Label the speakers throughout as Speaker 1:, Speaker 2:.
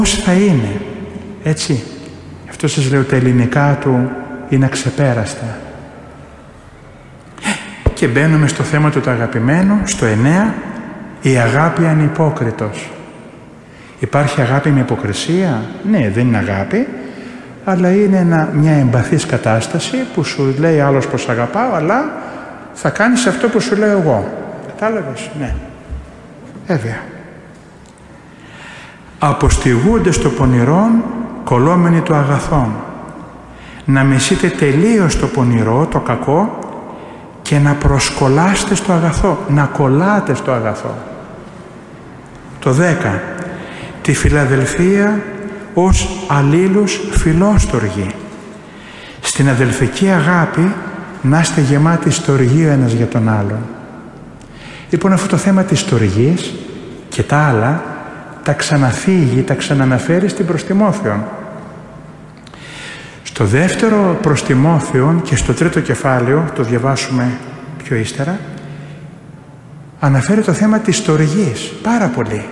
Speaker 1: πώς θα είναι, έτσι. Αυτό σας λέω, τα ελληνικά του είναι αξεπέραστα. Και μπαίνουμε στο θέμα του το αγαπημένο, στο 9, η αγάπη ανυπόκριτος. Υπάρχει αγάπη με υποκρισία? Ναι, δεν είναι αγάπη, αλλά είναι μια εμπαθής κατάσταση που σου λέει άλλος πως αγαπάω, αλλά θα κάνεις αυτό που σου λέω εγώ. Κατάλαβες? Ναι. Βέβαια. Αποστηγούνται στο πονηρόν, κολόμενοι το αγαθόν. Να μισείτε τελείως το πονηρό, το κακό, και να προσκολάστε στο αγαθό, να κολλάτε στο αγαθό. Το 10. Τη φιλαδελφία ως αλλήλους φιλόστοργοι. Στην αδελφική αγάπη να είστε γεμάτοι στοργή ο ένας για τον άλλον. Λοιπόν, αυτό το θέμα της στοργής και τα άλλα τα ξαναφύγει, τα ξαναναφέρει στην προς Τιμόθεον. Στο δεύτερο προς Τιμόθεον και στο τρίτο κεφάλαιο, το διαβάσουμε πιο ύστερα, αναφέρει το θέμα της στοργής πάρα πολύ.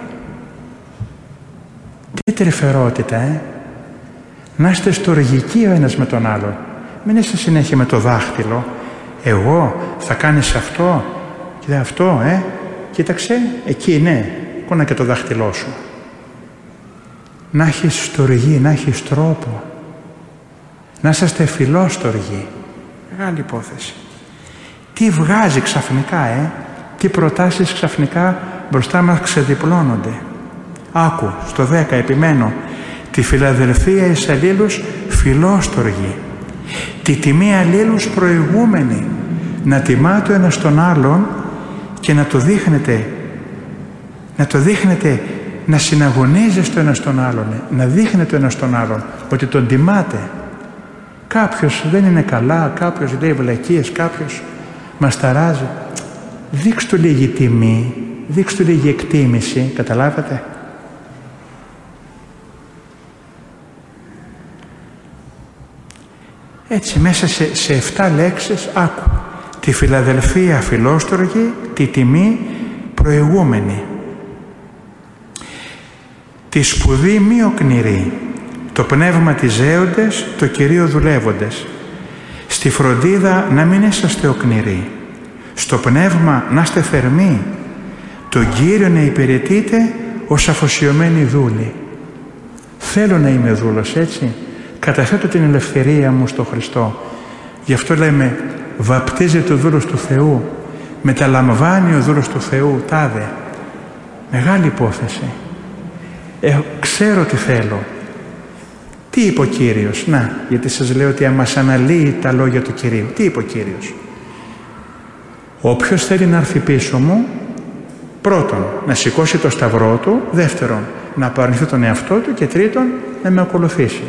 Speaker 1: Τι τρυφερότητα, να είστε στοργικοί ο ένας με τον άλλον. Μην είστε συνέχεια με το δάχτυλο. Εγώ θα κάνεις αυτό και αυτό, κοίταξε, εκεί ναι, κόνα και το δάχτυλό σου. Να έχεις στοργή, να έχεις τρόπο. Να είσαστε φιλόστοργοι. Μεγάλη υπόθεση. Τι βγάζει ξαφνικά, τι προτάσεις ξαφνικά μπροστά μας ξεδιπλώνονται. Άκου, στο 10 επιμένω, τη φιλαδελφία εις αλλήλους φιλόστοργοι, τη τιμή αλλήλους προηγούμενη, να τιμάτε ο ένας τον άλλον και να το δείχνετε, να συναγωνίζεστε ο ένας τον άλλον, να δείχνετε ο ένας τον άλλον ότι τον τιμάτε. Κάποιος δεν είναι καλά, κάποιος λέει βλακίες, κάποιος μας ταράζει. Δείξ' του λίγη τιμή, δείξ' του λίγη εκτίμηση, καταλάβατε. Έτσι μέσα σε 7 λέξεις άκου. Τη φιλαδελφία φιλόστοργη, τη τιμή προηγούμενη. Τη σπουδή μη οκνηρή, το πνεύμα της ζέοντες, το Κυρίο δουλεύοντες. Στη φροντίδα να μην είσαστε οκνηροί, στο πνεύμα να είστε θερμοί, τον Κύριο να υπηρετείτε ως αφοσιωμένοι δούλοι. Θέλω να είμαι δούλος, έτσι. Καταθέτω την ελευθερία μου στο Χριστό. Γι' αυτό λέμε, βαπτίζεται ο δούλος του Θεού, μεταλαμβάνει ο δούλος του Θεού, τάδε. Μεγάλη υπόθεση. Ξέρω τι θέλω. Τι είπε ο Κύριος? Να, γιατί σας λέω ότι μας αναλύει τα λόγια του Κυρίου. Τι είπε ο Κύριος? Όποιος θέλει να έρθει πίσω μου, πρώτον, να σηκώσει το σταυρό του, δεύτερον, να απαρνηθεί τον εαυτό του και τρίτον, να με ακολουθήσει.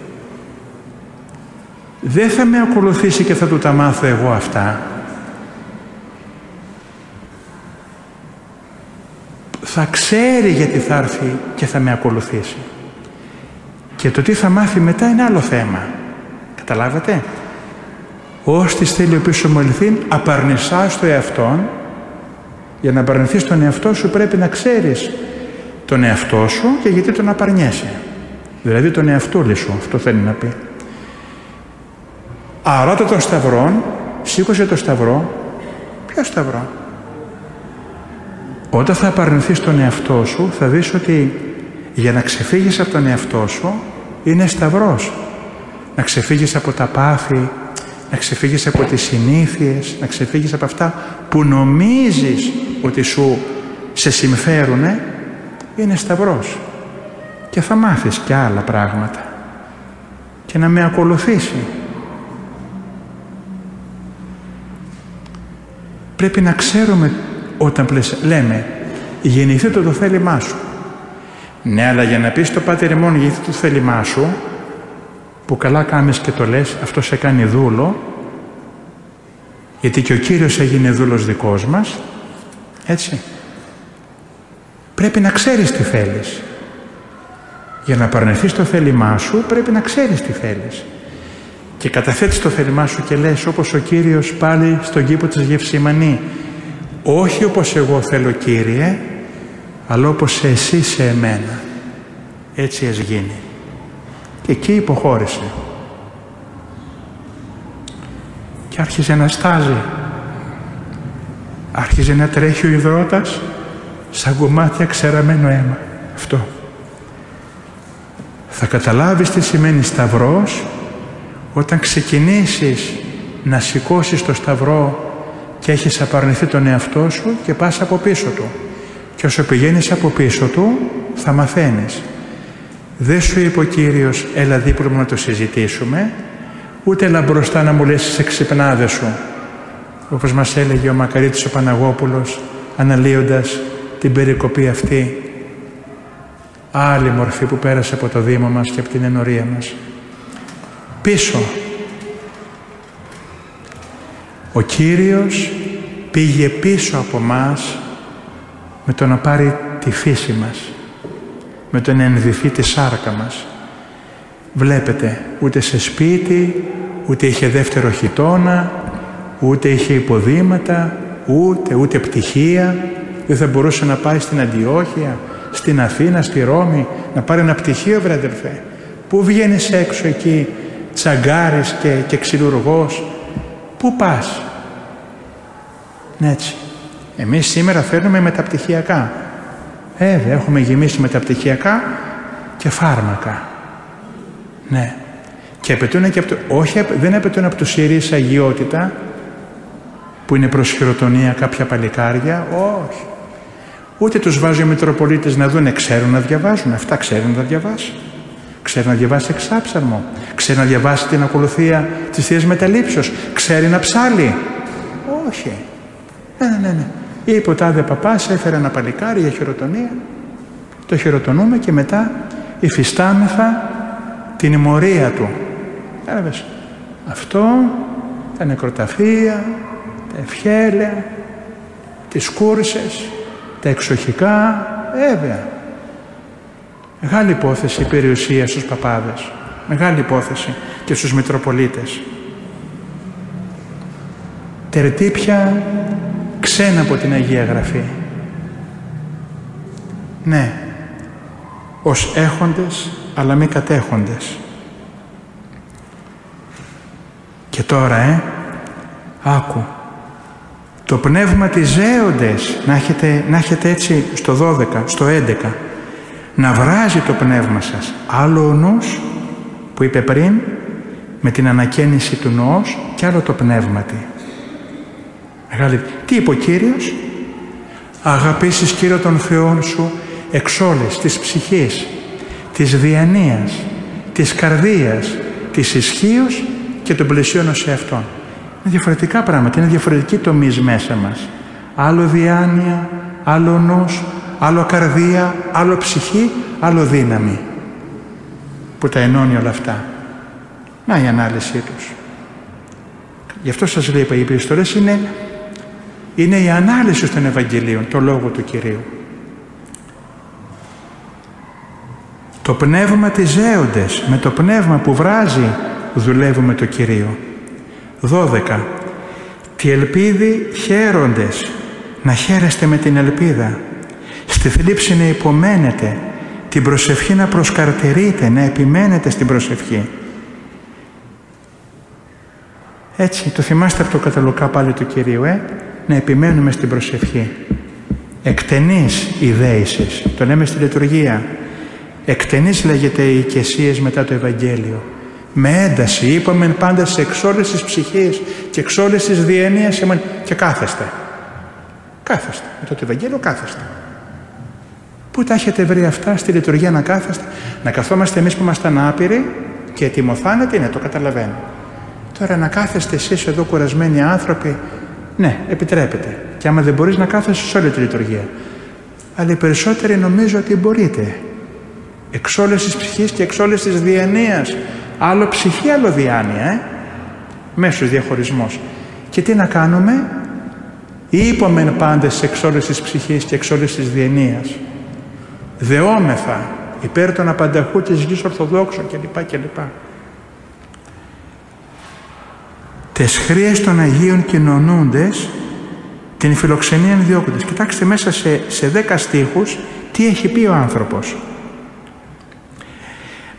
Speaker 1: Δεν θα με ακολουθήσει και θα του τα μάθω εγώ αυτά. Θα ξέρει γιατί θα έρθει και θα με ακολουθήσει. Και το τι θα μάθει μετά είναι άλλο θέμα. Καταλάβατε? Ώστις θέλει ο πίσω μολυθήν, απαρνησάς το εαυτόν. Για να απαρνηθείς τον εαυτό σου πρέπει να ξέρεις τον εαυτό σου και γιατί τον απαρνιέσαι. Δηλαδή τον εαυτούλη σου, αυτό θέλει να πει. Αρώτα των σταυρών, σήκωσε το σταυρό. Ποιο σταυρό? Όταν θα απαρνηθείς τον εαυτό σου, θα δεις ότι για να ξεφύγεις από τον εαυτό σου είναι σταυρός. Να ξεφύγεις από τα πάθη, να ξεφύγεις από τις συνήθειες, να ξεφύγεις από αυτά που νομίζεις ότι σε συμφέρουνε, είναι σταυρός. Και θα μάθεις και άλλα πράγματα. Και να με ακολουθήσει. Πρέπει να ξέρουμε όταν λέμε γεννηθείτε το θέλημά σου. Ναι, αλλά για να πεις το Πάτερ ημών γεννηθείτε το θέλημά σου, που καλά κάνεις και το λες, αυτό σε κάνει δούλο, γιατί και ο Κύριος έγινε δούλος δικός μας, έτσι. Πρέπει να ξέρεις τι θέλεις. Για να παρνηθείς το θέλημά σου πρέπει να ξέρεις τι θέλεις. Και καταθέτεις το θέλημά σου και λες όπως ο Κύριος πάλι στον κήπο της Γευσημανή, όχι όπως εγώ θέλω Κύριε, αλλά όπως εσύ σε εμένα. Έτσι ας γίνει. Και εκεί υποχώρησε. Και άρχιζε να στάζει. Άρχιζε να τρέχει ο υδρότας σαν κομμάτια ξεραμένο αίμα. Αυτό. Θα καταλάβεις τι σημαίνει σταυρός όταν ξεκινήσεις να σηκώσεις το σταυρό και έχεις απαρνηθεί τον εαυτό σου και πας από πίσω του. Και όσο πηγαίνεις από πίσω του θα μαθαίνεις. Δεν σου είπε ο Κύριος έλα δίπλα μου να το συζητήσουμε, ούτε έλα μπροστά να μου λες τις εξυπνάδες σου, όπως μας έλεγε ο Μακαρίτης ο Παναγόπουλος αναλύοντας την περικοπή αυτή, άλλη μορφή που πέρασε από το Δήμο μας και από την ενορία μας. Πίσω. Ο Κύριος πήγε πίσω από μας με το να πάρει τη φύση μας, με το να ενδυθεί τη σάρκα μας. Βλέπετε, ούτε σε σπίτι, ούτε είχε δεύτερο χιτώνα, ούτε είχε υποδήματα, ούτε πτυχία. Δεν θα μπορούσε να πάει στην Αντιόχεια, στην Αθήνα, στη Ρώμη, να πάρει ένα πτυχίο, βρε αδερφέ. Πού βγαίνεις έξω εκεί, τσαγκάρης και ξυλουργός, πού πας? Έτσι. Εμείς σήμερα φέρνουμε μεταπτυχιακά. Έχουμε γεμίσει μεταπτυχιακά και φάρμακα. Ναι. Και απαιτούν και δεν απαιτούν από τους ιερείς αγιότητα, που είναι προς χειροτονία κάποια παλικάρια. Όχι. Ούτε τους βάζει ο Μητροπολίτης να δούνε, ξέρουν να διαβάζουν. Αυτά ξέρουν να διαβάσει. Ξέρει να διαβάσει εξάψαρμο. Ξέρει να διαβάσει την ακολουθία της Θείας Μεταλήψεως. Ξέρει να ψάλει. Όχι. Ναι. Είπε ο τάδε παπάς, έφερε ένα παλικάρι για χειροτονία. Το χειροτονούμε και μετά υφιστάμεθα την ημωρία του. Έλαβες. Αυτό, τα νεκροταφεία, τα ευχέλαια, τις κούρσες, τα εξοχικά, βέβαια. Μεγάλη υπόθεση η περιουσία στους παπάδες. Μεγάλη υπόθεση και στους Μητροπολίτες. Τερτύπια ξένα από την Αγία Γραφή. Ναι, ως έχοντες αλλά μη κατέχοντες. Και τώρα, άκου, το πνεύμα της ζέοντες, να έχετε έτσι στο 12, στο 11, να βράζει το πνεύμα σας. Άλλο ο νους, που είπε πριν, με την ανακαίνιση του νοός, και άλλο το πνεύματι. Μεγάλη. Τι είπε ο Κύριος? Αγαπήσεις Κύριο τον Θεόν σου εξ όλης της ψυχής, της διανοίας, της καρδίας, της ισχύως και των πλαισίων ως εαυτόν. Είναι διαφορετικά πράγματα, είναι διαφορετικοί τομείς μέσα μας. Άλλο διάνοια, άλλο νους, άλλο καρδία, άλλο ψυχή, άλλο δύναμη. Που τα ενώνει όλα αυτά. Να η ανάλυση τους. Γι' αυτό σας λέω, οι επιστολές είναι η ανάλυση των Ευαγγελίων, το Λόγο του Κυρίου. Το πνεύμα της ζέοντες, με το πνεύμα που βράζει, δουλεύουμε το Κυρίο. 12. Τι ελπίδη χαίροντες, να χαίρεστε με την ελπίδα. Στη θλίψη να υπομένετε, την προσευχή να προσκαρτερείτε, να επιμένετε στην προσευχή. Έτσι, το θυμάστε από το καταλουκά πάλι του Κυρίου, να επιμένουμε στην προσευχή. Εκτενής η δέησης, το λέμε στη λειτουργία. Εκτενής λέγεται οι οικεσίες μετά το Ευαγγέλιο. Με ένταση, είπαμε πάντα σε εξ όλης της ψυχής και εξ όλης της διανοίας και κάθεστε. Κάθεστε. Μετά το Ευαγγέλιο κάθεστε. Πού τα έχετε βρει αυτά στη λειτουργία να κάθεστε? Να καθόμαστε εμείς που ήμασταν άπειροι και ετοιμοθάνε, τι είναι, το καταλαβαίνω. Τώρα να κάθεστε εσείς εδώ κουρασμένοι άνθρωποι, ναι, επιτρέπετε. Και άμα δεν μπορείς να κάθεσαι σε όλη τη λειτουργία. Αλλά οι περισσότεροι νομίζω ότι μπορείτε. Εξ όλης της ψυχής και εξ όλης της διανοίας. Άλλο ψυχή, άλλο διάνοια, μέσος διαχωρισμός. Και τι να κάνουμε? Είπομεν πάντες εξ όλης της ψυχής και εξ όλης της διανοίας. Δεόμεθα υπέρ των απανταχού της Γης Ορθοδόξων κλπ. Τες χρείες των Αγίων κοινωνούντες την φιλοξενία διώκοντες. Κοιτάξτε μέσα σε 10 στίχους τι έχει πει ο άνθρωπος.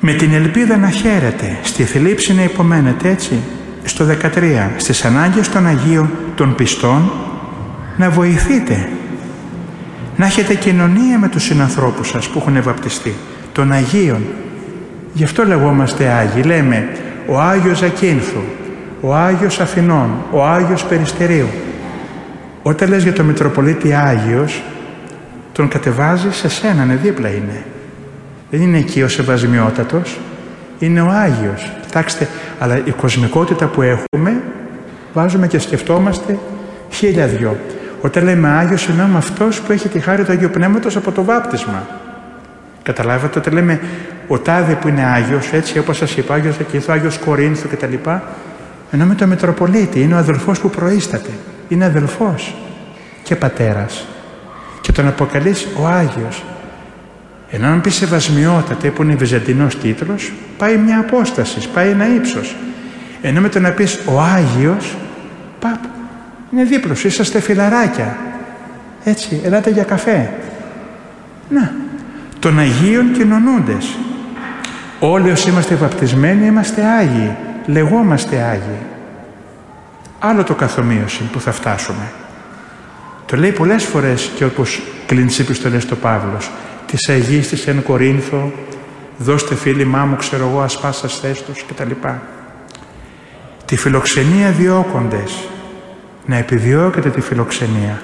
Speaker 1: Με την ελπίδα να χαίρετε, στη θλίψη να υπομένετε, έτσι. Στο 13, στις ανάγκες των Αγίων των πιστών να βοηθείτε. Να έχετε κοινωνία με τους συνανθρώπους σας που έχουν βαπτιστεί, των Αγίων. Γι' αυτό λεγόμαστε Άγιοι. Λέμε ο Άγιος Ακίνθου, ο Άγιος Αθηνών, ο Άγιος Περιστερίου. Όταν λες για τον Μητροπολίτη Άγιος, τον κατεβάζεις σε σένα, δίπλα είναι. Δεν είναι εκεί ο Σεβασμιότατος, είναι ο Άγιος. Κοιτάξτε, αλλά η κοσμικότητα που έχουμε, βάζουμε και σκεφτόμαστε 1002. Όταν λέμε Άγιος, εννοούμε αυτός που έχει τη χάρη του Αγίου Πνεύματος από το βάπτισμα. Καταλάβατε, όταν λέμε ο τάδε που είναι Άγιος, έτσι όπως σας είπα, Άγιος Ακίνθου, Άγιος Κορίνθου κτλ. Εννοούμε το Μητροπολίτη, είναι ο αδελφός που προείσταται. Είναι αδελφός και πατέρας. Και τον αποκαλείς ο Άγιος. Ενώ αν πει Σεβασμιότατε, που είναι βυζαντινός τίτλος, πάει μια απόσταση, πάει ένα ύψος. Ενώ με το να πεις ο Άγιος, είναι δίπλος, είσαστε φιλαράκια. Έτσι, ελάτε για καφέ. Να, των Αγίων κοινωνούντες. Όλοι όσοι είμαστε βαπτισμένοι είμαστε Άγιοι, λεγόμαστε Άγιοι. Άλλο το καθομοίωση που θα φτάσουμε. Το λέει πολλές φορές και όπως κλείνει τις επιστολές του Παύλος. Της Αγίας της εν Κορίνθο, δώστε φίλημά μου, ξέρω εγώ, ασπάσας θέστος κτλ. Τη φιλοξενία διώκοντες, να επιδιώκετε τη φιλοξενία.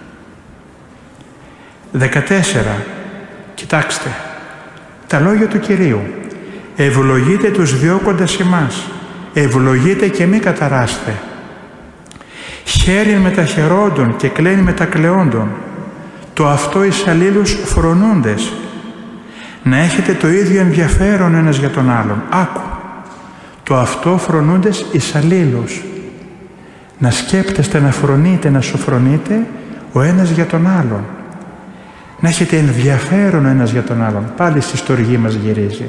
Speaker 1: 14. Κοιτάξτε, τα λόγια του Κυρίου. Ευλογείτε τους διώκοντες ημάς, ευλογείτε και μη καταράστε. Χαίρειν με τα χαιρόντων και κλαίνει με τα κλαιόντων. Το αυτό εις αλλήλους φρονούντες. Να έχετε το ίδιο ενδιαφέρον ένας για τον άλλον. Άκου. Το αυτό φρονούντες εις αλλήλους. Να σκέπτεστε, να φρονείτε, να σοφρονείτε ο ένας για τον άλλον. Να έχετε ενδιαφέρον ο ένας για τον άλλον. Πάλι στη στοργή μας γυρίζει.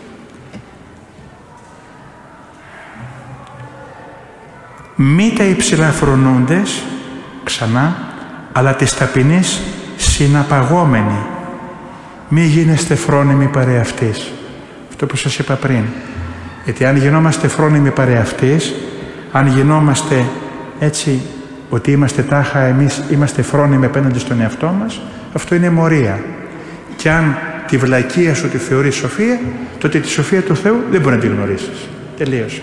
Speaker 1: Μη τα υψηλά φρονούντες, ξανά, αλλά της ταπεινής συναπαγόμενοι. Μη γίνεστε φρόνιμοι παρεαυτής. Αυτό που σας είπα πριν. Γιατί αν γινόμαστε φρόνιμοι παρεαυτής, αν γινόμαστε έτσι ότι είμαστε τάχα εμείς, είμαστε φρόνιμοι απέναντι στον εαυτό μας, αυτό είναι μορία. Και αν τη βλακεία σου τη θεωρείς σοφία, τότε τη σοφία του Θεού δεν μπορεί να τη γνωρίσεις. Τελείωσε.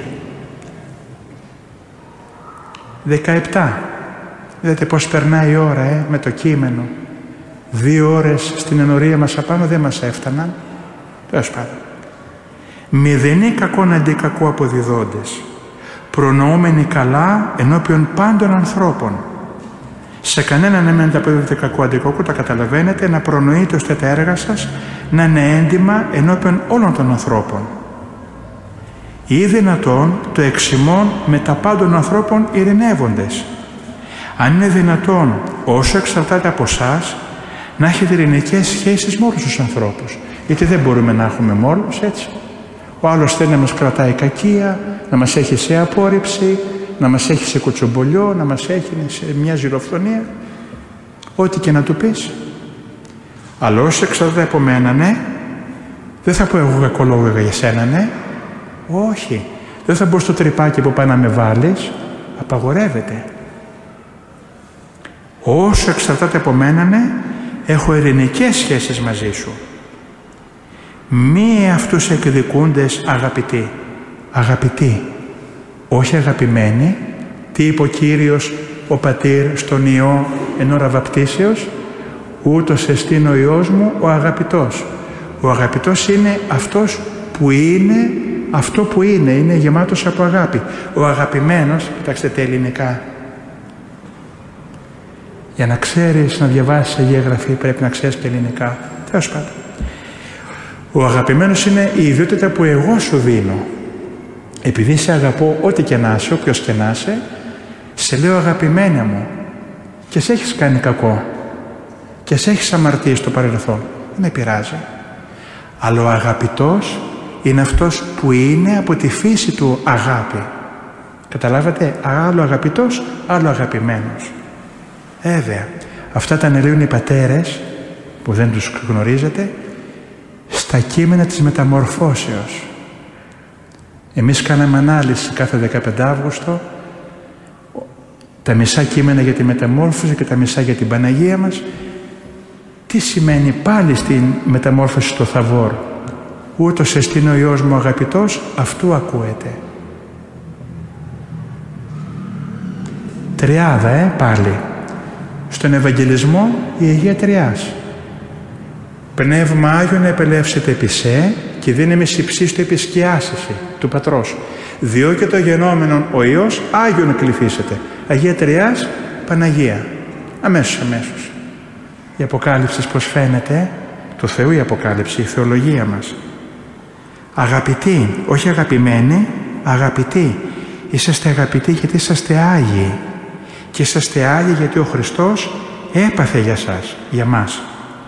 Speaker 1: 17. Είδατε πώς περνάει η ώρα με το κείμενο. 2 ώρες στην ενορία μας απάνω δεν μας έφταναν. Τέλος πάντων. Μηδενή κακόν αντί κακού αποδιδόντες, προνοούμενοι καλά ενώπιον πάντων ανθρώπων. Σε κανέναν δεν αποδίδετε κακό αντί κακού, τα καταλαβαίνετε, να προνοείτε ώστε τα έργα σας να είναι έντιμα ενώπιον όλων των ανθρώπων. Ή δυνατόν το εξημών με τα πάντων ανθρώπων ειρηνεύοντες. Αν είναι δυνατόν, όσο εξαρτάται από εσάς, να έχετε ειρηνικές σχέσεις με όλους τους ανθρώπους. Γιατί δεν μπορούμε να έχουμε με όλους, έτσι. Ο άλλος θέλει να μας κρατάει κακία, να μας έχει σε απόρριψη, να μας έχει σε κουτσομπολιό, να μας έχει σε μια ζηλοφθονία. Ό,τι και να του πεις. Αλλά όσο εξαρτάται από μένα, ναι, δεν θα πω εγώ κακό λόγο για σένα, ναι. Όχι. Δεν θα μπω στο τρυπάκι που πάει να με βάλεις. Απαγορεύεται. Όσο εξαρτάται από μένα, ναι, έχω ειρηνικές σχέσεις μαζί σου. Μη αυτούς εκδικούντες αγαπητοί. Αγαπητοί. Όχι αγαπημένοι. Τι είπε ο Κύριος ο Πατήρ στον Υιό εν ώρα βαπτίσεως? Ούτως εστίν ο Υιός μου ο αγαπητός. Ο αγαπητός είναι αυτός που είναι αυτό που είναι γεμάτος από αγάπη. Ο αγαπημένος, κοιτάξτε τα ελληνικά. Για να ξέρεις να διαβάσεις Αγία Γραφή πρέπει να ξέρεις και ελληνικά. Τέλος πάντων. Ο αγαπημένος είναι η ιδιότητα που εγώ σου δίνω. Επειδή σε αγαπώ ό,τι και να είσαι, όποιος και να είσαι, σε λέω αγαπημένα μου και σε έχεις κάνει κακό και σε έχεις αμαρτήσει στο παρελθόν. Δεν με πειράζει. Αλλά ο αγαπητός είναι αυτός που είναι από τη φύση του αγάπη. Καταλάβατε, άλλο αγαπητός, άλλο αγαπημένος. Βέβαια, αυτά τα ανελύουν οι πατέρες που δεν τους γνωρίζετε στα κείμενα της μεταμορφώσεως. Εμείς κάναμε ανάλυση κάθε 15 Αύγουστο, τα μισά κείμενα για τη μεταμόρφωση και τα μισά για την Παναγία μας. Τι σημαίνει πάλι στην μεταμόρφωση στο Θαβόρ? Ούτως εστίν ο Υιός μου αγαπητός, αυτού ακούεται. Τριάδα, πάλι. Στον Ευαγγελισμό η Αγία Τριάς. Πνεύμα Άγιον επελεύσετε επισέ και δύναμις υψίστου επισκιάσιση του Πατρός. Διό και το γενόμενον ο Υιός Άγιον κληθήσετε. Αγία Τριάς, Παναγία. Αμέσως. Η Αποκάλυψη πώς φαίνεται, του Θεού η Αποκάλυψη, η θεολογία μας. Αγαπητοί, όχι αγαπημένοι, αγαπητοί. Είσαστε αγαπητοί γιατί είσαστε Άγιοι. Και είσαστε Άγιοι γιατί ο Χριστός έπαθε για σας, για μας.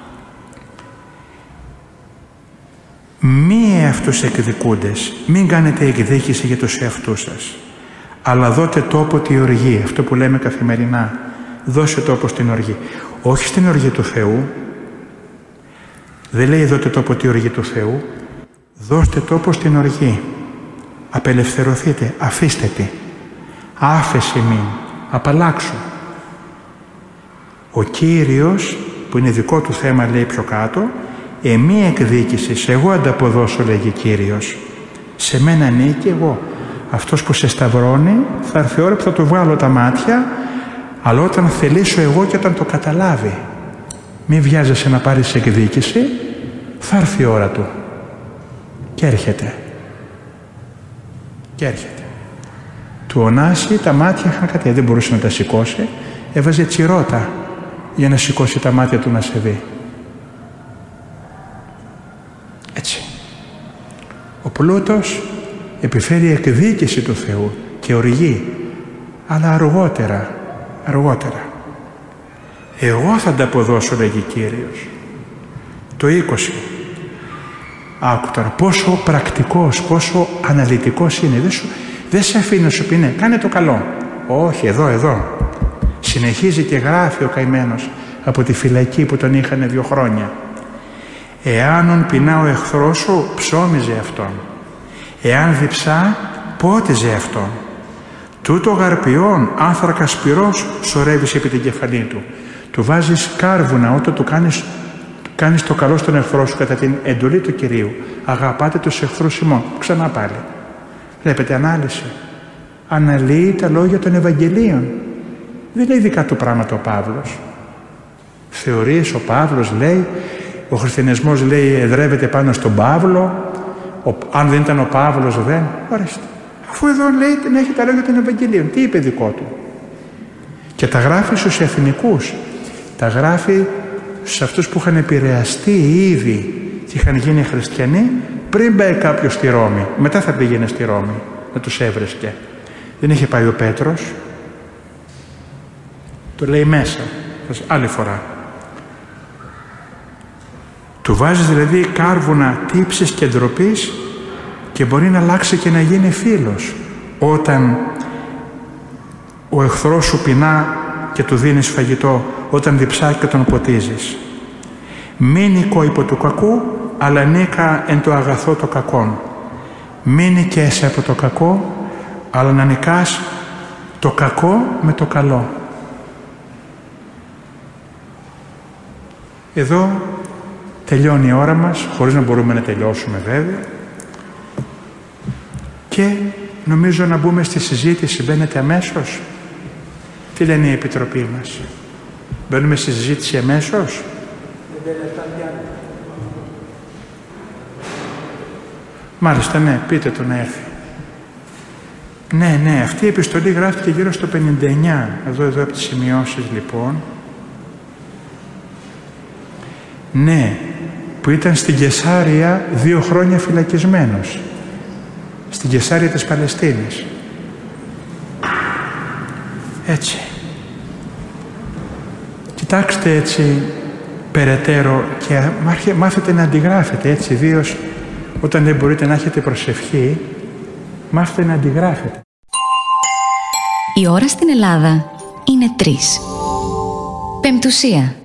Speaker 1: Μη εαυτούς εκδικούντες, μην κάνετε εκδίκηση για τους εαυτούς σας, αλλά δώτε τόπο τη οργή, αυτό που λέμε καθημερινά. Δώσε τόπο στην οργή. Όχι στην οργή του Θεού. Δεν λέει δώτε τόπο τη οργή του Θεού. Δώστε τόπο στην οργή. Απελευθερωθείτε, αφήστε τη. Άφεση μην, απαλλάξου. Ο Κύριος, που είναι δικό του θέμα, λέει πιο κάτω, εμεί εκδίκησης, εγώ ανταποδώσω, λέγει Κύριος. Σε μένα ανήκει εγώ. Αυτός που σε σταυρώνει, θα έρθει η ώρα που θα του βγάλω τα μάτια, αλλά όταν θελήσω εγώ και όταν το καταλάβει. Μη βιάζεσαι να πάρεις εκδίκηση, θα έρθει η ώρα του. Και έρχεται. Του Ωνάση τα μάτια είχαν κάτι, δεν μπορούσε να τα σηκώσει, έβαζε τσιρότα για να σηκώσει τα μάτια του να σε δει. Έτσι. Ο πλούτος επιφέρει εκδίκηση του Θεού και οργή, αλλά αργότερα. Εγώ θα ανταποδώσω, λέγει Κύριος. Το 20. Άκου τώρα, πόσο πρακτικός, πόσο αναλυτικός είναι. Δεν σε αφήνει να σου πει ναι, κάνε το καλό. Όχι, εδώ. Συνεχίζει και γράφει ο καημένος από τη φυλακή που τον είχανε 2 χρόνια. Εάνον πεινά ο εχθρός σου, ψώμιζε αυτόν. Εάν διψά, πότιζε αυτόν. Τούτο γαρπιόν, άνθρακα σπυρός, σωρεύεις επί την κεφαλή του. Του βάζεις κάρβουνα όταν του κάνεις το καλό στον εχθρό σου κατά την εντολή του Κυρίου. Αγαπάτε τους εχθρούς ημών. Ξανά πάλι. Βλέπετε ανάλυση. Αναλύει τα λόγια των Ευαγγελίων. Δεν λέει δικά του πράγματα ο Παύλος. Θεωρείς ο Παύλος λέει, ο χριστιανισμός λέει εδρεύεται πάνω στον Παύλο. Αν δεν ήταν ο Παύλος δεν. Ορίστε. Αφού εδώ λέει να έχει τα λόγια των Ευαγγελίων. Τι είπε δικό του? Και τα γράφει στους εθνικούς. Τα γράφει σε αυτούς που είχαν επηρεαστεί ήδη και είχαν γίνει χριστιανοί πριν πάει κάποιος στη Ρώμη. Μετά θα πήγαινε στη Ρώμη να τους έβρεσκε. Δεν είχε πάει ο Πέτρος. Το λέει μέσα. Άλλη φορά. Του βάζεις δηλαδή κάρβουνα τύψης και ντροπής και μπορεί να αλλάξει και να γίνει φίλος. Όταν ο εχθρός σου πεινά και του δίνεις φαγητό, όταν διψάει και τον ποτίζεις. Μην νικώ υπό του κακού, αλλά νίκα εν το αγαθό το κακόν. Μην νικέσαι από το κακό, αλλά να νικάς το κακό με το καλό. Εδώ τελειώνει η ώρα μας, χωρίς να μπορούμε να τελειώσουμε βέβαια. Και νομίζω να μπούμε στη συζήτηση. Μπαίνετε αμέσως? Τι λένε η Επιτροπή μας? Μπαίνουμε στη συζήτηση αμέσως? Μάλιστα, ναι, πείτε του να έρθει. Ναι, αυτή η επιστολή γράφτηκε γύρω στο 59. Εδώ από τις σημειώσεις λοιπόν. Ναι, που ήταν στην Καισάρια 2 χρόνια φυλακισμένος. Στην Καισάρια της Παλαιστίνης. Έτσι. Κοιτάξτε έτσι περαιτέρω και μάθετε να αντιγράφετε έτσι, ιδίως όταν δεν μπορείτε να έχετε προσευχή, μάθετε να αντιγράφετε.
Speaker 2: Η ώρα στην Ελλάδα είναι 3. Πεμπτουσία.